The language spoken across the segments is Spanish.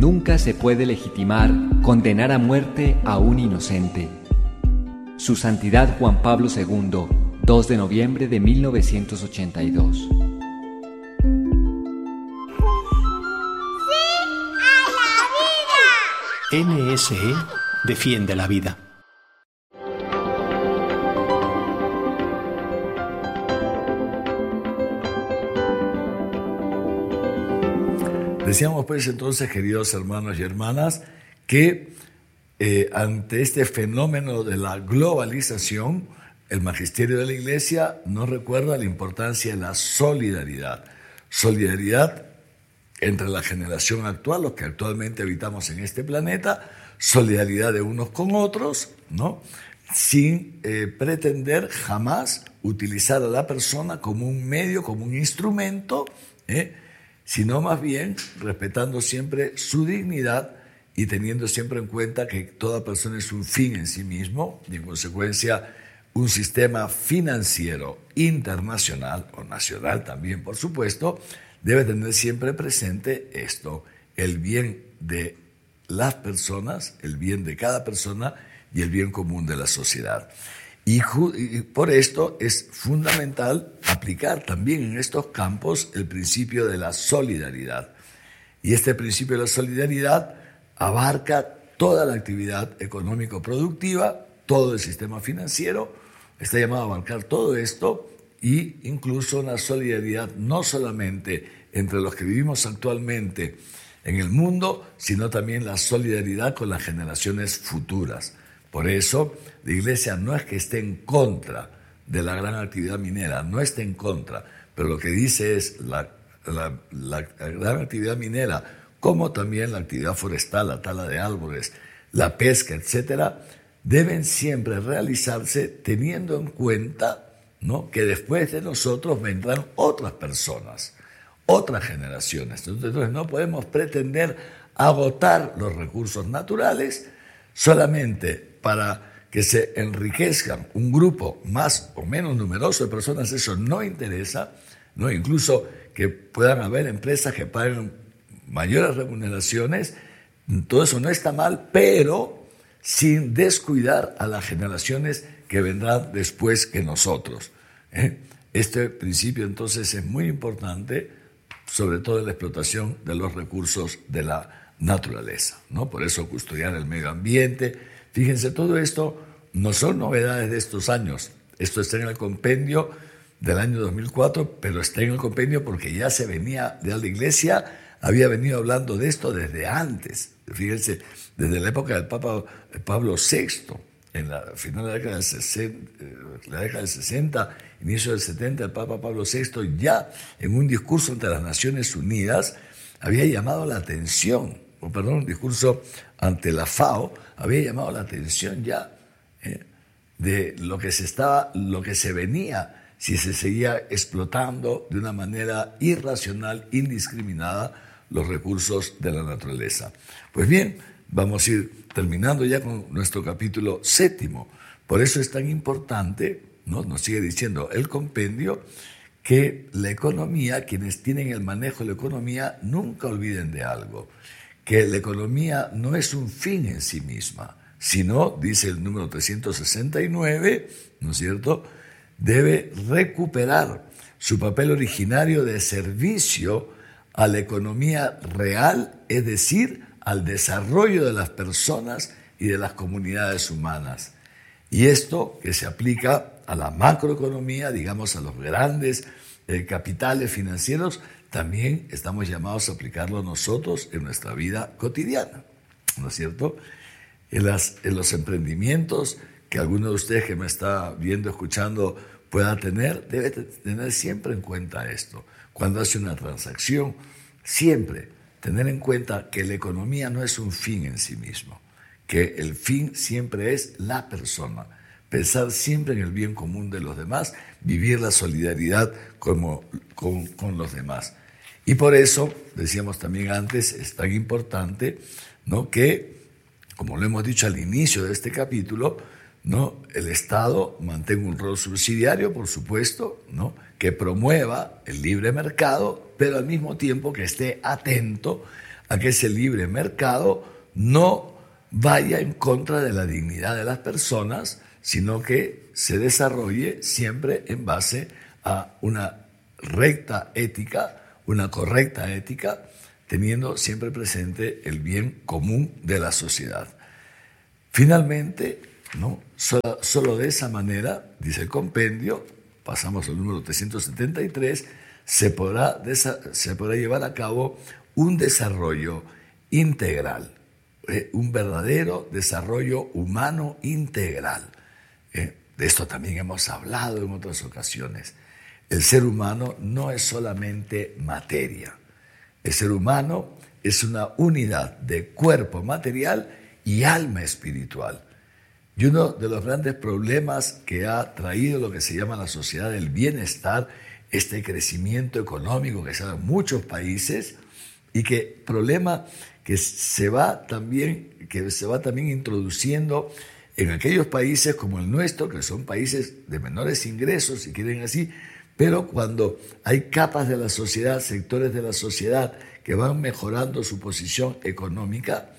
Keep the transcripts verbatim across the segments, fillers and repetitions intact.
Nunca se puede legitimar condenar a muerte a un inocente. Su Santidad Juan Pablo segundo, dos de noviembre de mil novecientos ochenta y dos. ¡Sí a la vida! N S E defiende la vida. Decíamos pues entonces, queridos hermanos y hermanas, que eh, ante este fenómeno de la globalización, el magisterio de la Iglesia nos recuerda la importancia de la solidaridad. Solidaridad entre la generación actual, los que actualmente habitamos en este planeta, solidaridad de unos con otros, ¿no? Sin eh, pretender jamás utilizar a la persona como un medio, como un instrumento, ¿eh? sino más bien respetando siempre su dignidad y teniendo siempre en cuenta que toda persona es un fin en sí mismo y en consecuencia un sistema financiero internacional o nacional también, por supuesto, debe tener siempre presente esto, el bien de las personas, el bien de cada persona y el bien común de la sociedad. Y, y por esto es fundamental aplicar también en estos campos el principio de la solidaridad. Y este principio de la solidaridad abarca toda la actividad económico-productiva, todo el sistema financiero, está llamado a abarcar todo esto y incluso una solidaridad no solamente entre los que vivimos actualmente en el mundo, sino también la solidaridad con las generaciones futuras. Por eso, la Iglesia no es que esté en contra de la gran actividad minera, no está en contra, pero lo que dice es la, la, la, la gran actividad minera, como también la actividad forestal, la tala de árboles, la pesca, etcétera, deben siempre realizarse teniendo en cuenta, ¿no?, que después de nosotros vendrán otras personas, otras generaciones. Entonces no podemos pretender agotar los recursos naturales solamente para que se enriquezcan un grupo más o menos numeroso de personas. Eso no interesa, ¿no? Incluso que puedan haber empresas que paguen mayores remuneraciones, todo eso no está mal, pero sin descuidar a las generaciones que vendrán después que nosotros, ¿eh? Este principio entonces es muy importante, sobre todo en la explotación de los recursos de la naturaleza, ¿no? Por eso custodiar el medio ambiente. Fíjense, todo esto no son novedades de estos años. Esto está en el compendio del año dos mil cuatro, pero está en el compendio porque ya se venía, de la Iglesia había venido hablando de esto desde antes. Fíjense, desde la época del Papa Pablo sexto, en la final de la década del sesenta, la década del sesenta, inicio del setenta, el Papa Pablo sexto ya en un discurso ante las Naciones Unidas había llamado la atención, o perdón, un discurso ante la FAO, había llamado la atención ya eh, de lo que se estaba, lo que se venía si se seguía explotando de una manera irracional, indiscriminada, los recursos de la naturaleza. Pues bien, vamos a ir terminando ya con nuestro capítulo séptimo. Por eso es tan importante, ¿no?, nos sigue diciendo el compendio, que la economía, quienes tienen el manejo de la economía, nunca olviden de algo, que la economía no es un fin en sí misma, sino, dice el número trescientos sesenta y nueve, ¿no es cierto?, debe recuperar su papel originario de servicio a la economía real, es decir, al desarrollo de las personas y de las comunidades humanas. Y esto que se aplica a la macroeconomía, digamos a los grandes eh, capitales financieros, también estamos llamados a aplicarlo nosotros en nuestra vida cotidiana, ¿no es cierto? En, las, en los emprendimientos que alguno de ustedes que me está viendo, escuchando, pueda tener, debe tener siempre en cuenta esto. Cuando hace una transacción, siempre tener en cuenta que la economía no es un fin en sí mismo, que el fin siempre es la persona. Pensar siempre en el bien común de los demás, vivir la solidaridad como, con, con los demás. Y por eso, decíamos también antes, es tan importante, ¿no?, que, como lo hemos dicho al inicio de este capítulo, ¿no?, el Estado mantenga un rol subsidiario, por supuesto, ¿no?, que promueva el libre mercado, pero al mismo tiempo que esté atento a que ese libre mercado no vaya en contra de la dignidad de las personas, sino que se desarrolle siempre en base a una recta ética, una correcta ética, teniendo siempre presente el bien común de la sociedad. Finalmente, ¿no? Solo, solo de esa manera, dice el compendio, pasamos al número trescientos setenta y tres, se podrá, desa- se podrá llevar a cabo un desarrollo integral, eh, un verdadero desarrollo humano integral. Eh, de esto también hemos hablado en otras ocasiones. El ser humano no es solamente materia. El ser humano es una unidad de cuerpo material y alma espiritual. Y uno de los grandes problemas que ha traído lo que se llama la sociedad del bienestar, este crecimiento económico que se da en muchos países, y que problema que se va también, que se va también introduciendo en aquellos países como el nuestro, que son países de menores ingresos, si quieren así, pero cuando hay capas de la sociedad, sectores de la sociedad que van mejorando su posición económica,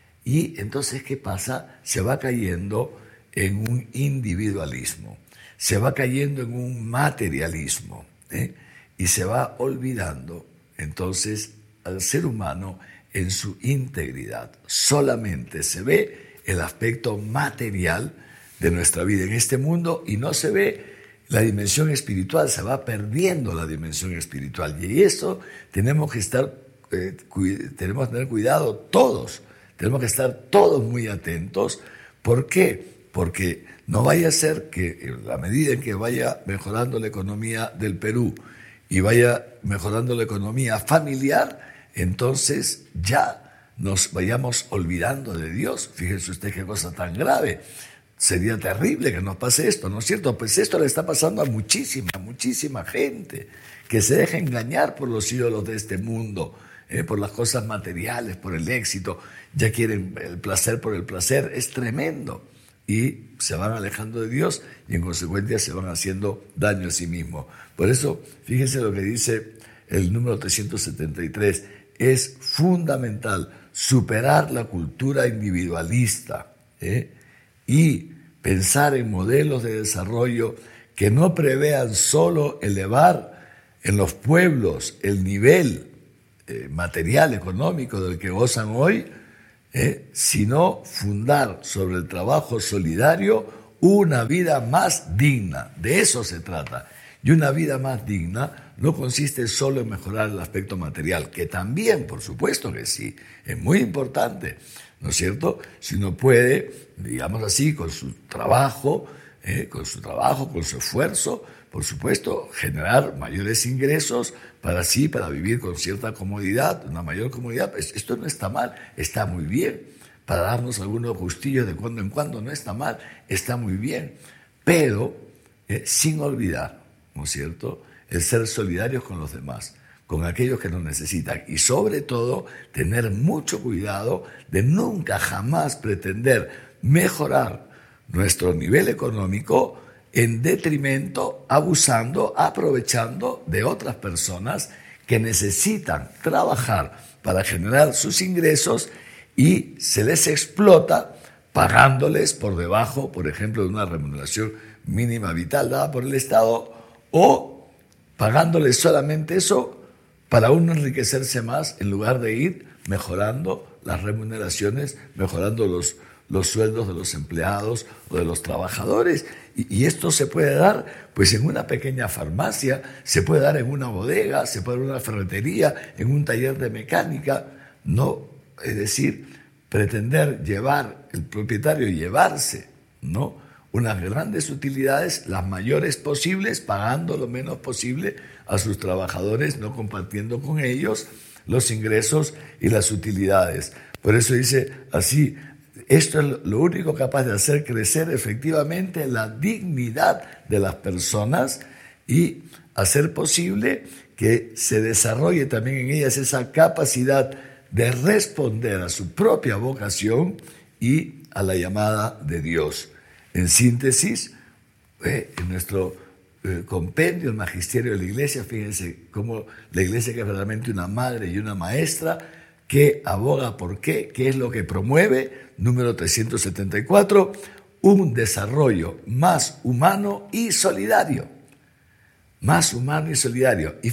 y entonces, ¿qué pasa? Se va cayendo en un individualismo, se va cayendo en un materialismo, ¿eh? Y se va olvidando entonces al ser humano en su integridad. Solamente se ve el aspecto material de nuestra vida en este mundo y no se ve la dimensión espiritual, se va perdiendo la dimensión espiritual. Y eso tenemos que estar, eh, cu- tenemos que tener cuidado todos, tenemos que estar todos muy atentos. ¿Por qué? Porque no vaya a ser que en la medida en que vaya mejorando la economía del Perú y vaya mejorando la economía familiar, entonces ya nos vayamos olvidando de Dios. Fíjese usted qué cosa tan grave. Sería terrible que nos pase esto, ¿no es cierto? Pues esto le está pasando a muchísima, muchísima gente que se deja engañar por los ídolos de este mundo, eh, por las cosas materiales, por el éxito. Ya quieren el placer por el placer. Es tremendo. Y se van alejando de Dios y en consecuencia se van haciendo daño a sí mismos. Por eso, fíjense lo que dice el número trescientos setenta y tres. Es fundamental superar la cultura individualista, ¿eh? y pensar en modelos de desarrollo que no prevean solo elevar en los pueblos el nivel eh, material, económico del que gozan hoy, eh, sino fundar sobre el trabajo solidario una vida más digna. De eso se trata. Y una vida más digna no consiste solo en mejorar el aspecto material, que también, por supuesto que sí, es muy importante, ¿no es cierto? Si uno puede, digamos así, con su trabajo, eh, con su trabajo, con su esfuerzo, por supuesto, generar mayores ingresos para así, para vivir con cierta comodidad, una mayor comodidad, pues esto no está mal, está muy bien. Para darnos algunos gustillos de cuando en cuando no está mal, está muy bien. Pero eh, sin olvidar, ¿no es cierto?, el ser solidarios con los demás, con aquellos que nos necesitan, y sobre todo tener mucho cuidado de nunca jamás pretender mejorar nuestro nivel económico en detrimento, abusando, aprovechando de otras personas que necesitan trabajar para generar sus ingresos y se les explota pagándoles por debajo, por ejemplo, de una remuneración mínima vital dada por el Estado, o pagándoles solamente eso para uno enriquecerse más en lugar de ir mejorando las remuneraciones, mejorando los, los sueldos de los empleados o de los trabajadores. Y, y esto se puede dar pues en una pequeña farmacia, se puede dar en una bodega, se puede dar en una ferretería, en un taller de mecánica. No, es decir, pretender llevar, el propietario llevarse, ¿no?, unas grandes utilidades, las mayores posibles, pagando lo menos posible a sus trabajadores, no compartiendo con ellos los ingresos y las utilidades. Por eso dice así, esto es lo único capaz de hacer crecer efectivamente la dignidad de las personas y hacer posible que se desarrolle también en ellas esa capacidad de responder a su propia vocación y a la llamada de Dios. En síntesis, eh, en nuestro eh, compendio, el magisterio de la Iglesia. Fíjense cómo la Iglesia, que es verdaderamente una madre y una maestra, que aboga por qué, qué es lo que promueve. Número trescientos setenta y cuatro, un desarrollo más humano y solidario. Más humano y solidario. Y